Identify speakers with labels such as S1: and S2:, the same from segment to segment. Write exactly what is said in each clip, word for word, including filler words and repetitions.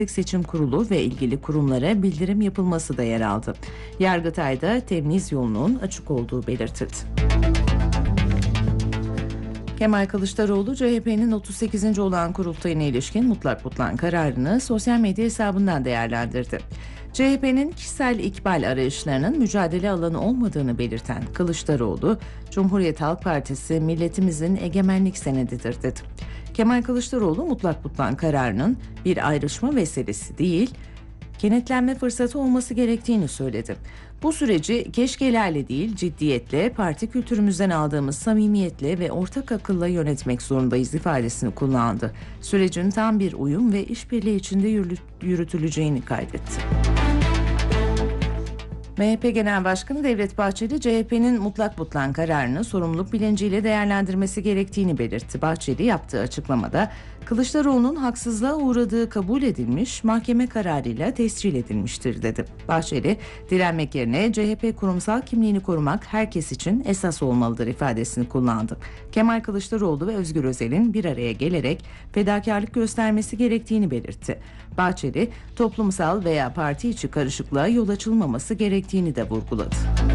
S1: Seçim Kurulu ve ilgili kurumlara bildirim yapılması da yer aldı. Yargıtay'da temyiz yolunun açık olduğu belirtildi. Kemal Kılıçdaroğlu, C H P'nin otuz sekizinci olağan kurultayına ilişkin mutlak butlan kararını sosyal medya hesabından değerlendirdi. C H P'nin kişisel ikbal arayışlarının mücadele alanı olmadığını belirten Kılıçdaroğlu, Cumhuriyet Halk Partisi milletimizin egemenlik senedidir dedi. Kemal Kılıçdaroğlu, mutlak butlan kararının bir ayrışma vesilesi değil, kenetlenme fırsatı olması gerektiğini söyledi. Bu süreci keşkelerle değil, ciddiyetle, parti kültürümüzden aldığımız samimiyetle ve ortak akılla yönetmek zorundayız ifadesini kullandı. Sürecin tam bir uyum ve işbirliği içinde yürütüleceğini kaydetti. M H P Genel Başkanı Devlet Bahçeli, C H P'nin mutlak butlan kararını sorumluluk bilinciyle değerlendirmesi gerektiğini belirtti. Bahçeli yaptığı açıklamada, Kılıçdaroğlu'nun haksızlığa uğradığı kabul edilmiş, mahkeme kararıyla tescil edilmiştir dedi. Bahçeli, direnmek yerine C H P kurumsal kimliğini korumak herkes için esas olmalıdır ifadesini kullandı. Kemal Kılıçdaroğlu ve Özgür Özel'in bir araya gelerek fedakarlık göstermesi gerektiğini belirtti. Bahçeli, toplumsal veya parti içi karışıklığa yol açılmaması gerektiğini de vurguladı.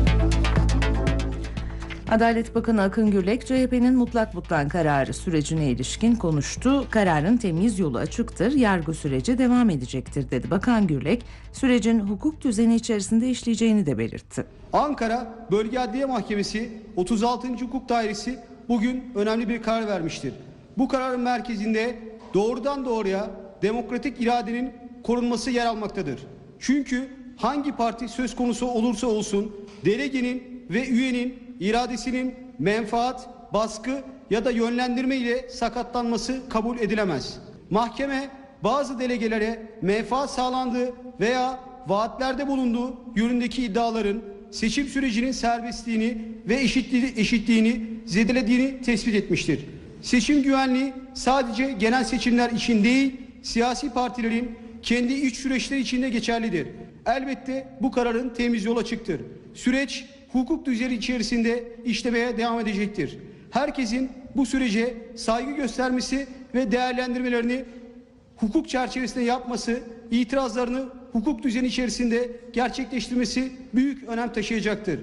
S1: Adalet Bakanı Akın Gürlek, C H P'nin mutlak butlan kararı sürecine ilişkin konuştu. Kararın temyiz yolu açıktır, yargı süreci devam edecektir dedi. Bakan Gürlek, sürecin hukuk düzeni içerisinde işleyeceğini de belirtti.
S2: Ankara Bölge Adliye Mahkemesi otuz altıncı Hukuk Dairesi bugün önemli bir karar vermiştir. Bu kararın merkezinde doğrudan doğruya demokratik iradenin korunması yer almaktadır. Çünkü hangi parti söz konusu olursa olsun delegenin ve üyenin iradesinin menfaat, baskı ya da yönlendirme ile sakatlanması kabul edilemez. Mahkeme bazı delegelere menfaat sağlandığı veya vaatlerde bulunduğu yönündeki iddiaların seçim sürecinin serbestliğini ve eşitliğini, eşitliğini zedelediğini tespit etmiştir. Seçim güvenliği sadece genel seçimler için değil, siyasi partilerin kendi iç süreçleri içinde geçerlidir. Elbette bu kararın temiz yol açıktır. Süreç hukuk düzeni içerisinde işlemeye devam edecektir. Herkesin bu sürece saygı göstermesi ve değerlendirmelerini hukuk çerçevesinde yapması, itirazlarını hukuk düzeni içerisinde gerçekleştirmesi büyük önem taşıyacaktır.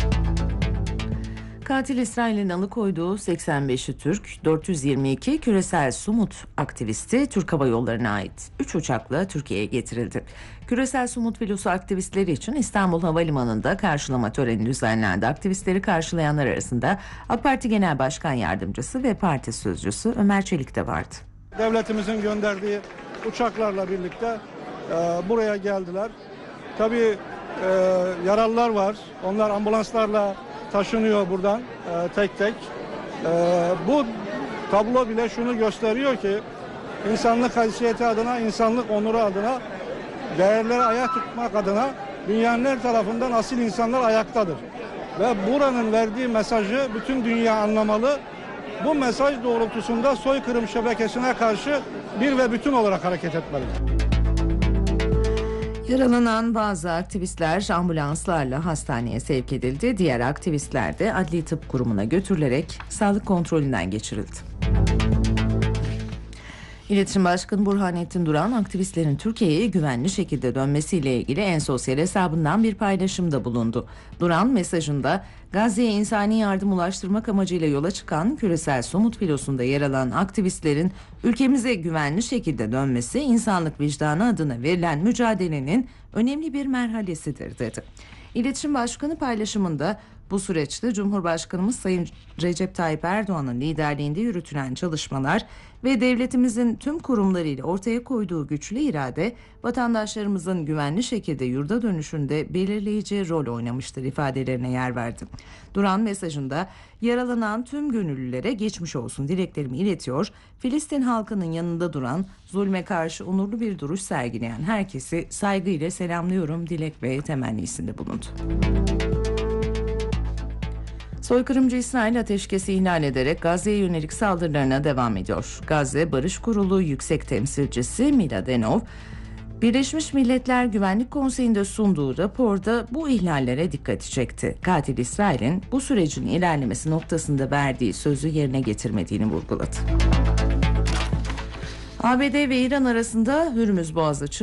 S1: Katil İsrail'in alıkoyduğu seksen beşi Türk, dört yüz yirmi iki küresel Sumut aktivisti Türk Hava Yolları'na ait üç uçakla Türkiye'ye getirildi. Küresel Sumut filosu aktivistleri için İstanbul Havalimanı'nda karşılama töreni düzenlendi. Aktivistleri karşılayanlar arasında AK Parti Genel Başkan Yardımcısı ve parti sözcüsü Ömer Çelik de vardı.
S3: Devletimizin gönderdiği uçaklarla birlikte e, buraya geldiler. Tabii e, yaralılar var. Onlar ambulanslarla taşınıyor buradan e, tek tek. E, bu tablo bile şunu gösteriyor ki insanlık haysiyeti adına, insanlık onuru adına, değerleri ayak tutmak adına dünyanın her tarafından asil insanlar ayaktadır. Ve buranın verdiği mesajı bütün dünya anlamalı. Bu mesaj doğrultusunda soykırım şebekesine karşı bir ve bütün olarak hareket etmeli.
S1: Yaralanan bazı aktivistler ambulanslarla hastaneye sevk edildi. Diğer aktivistler de Adli Tıp Kurumu'na götürülerek sağlık kontrolünden geçirildi. İletişim Başkanı Burhanettin Duran, aktivistlerin Türkiye'ye güvenli şekilde dönmesiyle ilgili en sosyal hesabından bir paylaşımda bulundu. Duran mesajında, Gazze'ye insani yardım ulaştırmak amacıyla yola çıkan küresel Sumut filosunda yer alan aktivistlerin ülkemize güvenli şekilde dönmesi, insanlık vicdanı adına verilen mücadelenin önemli bir merhalesidir dedi. İletişim Başkanı paylaşımında, bu süreçte Cumhurbaşkanımız Sayın Recep Tayyip Erdoğan'ın liderliğinde yürütülen çalışmalar ve devletimizin tüm kurumlarıyla ortaya koyduğu güçlü irade, vatandaşlarımızın güvenli şekilde yurda dönüşünde belirleyici rol oynamıştır ifadelerine yer verdi. Duran mesajında, yaralanan tüm gönüllülere geçmiş olsun dileklerimi iletiyor, Filistin halkının yanında duran, zulme karşı onurlu bir duruş sergileyen herkesi saygıyla selamlıyorum dilek ve temennisinde bulundu. Soykırımcı İsrail ateşkesi ihlal ederek Gazze'ye yönelik saldırılarına devam ediyor. Gazze Barış Kurulu Yüksek Temsilcisi Mila Denov, Birleşmiş Milletler Güvenlik Konseyi'nde sunduğu raporda bu ihlallere dikkati çekti. Katil İsrail'in bu sürecin ilerlemesi noktasında verdiği sözü yerine getirmediğini vurguladı. A B D ve İran arasında Hürmüz Boğazı